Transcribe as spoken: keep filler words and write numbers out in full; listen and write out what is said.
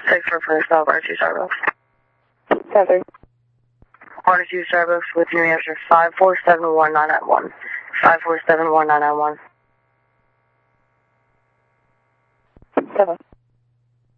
Six for first stop, R two Starbucks. Seven. R two Starbucks with New Hampshire five four seven one nine nine one. five four seven one nine nine one. Seven.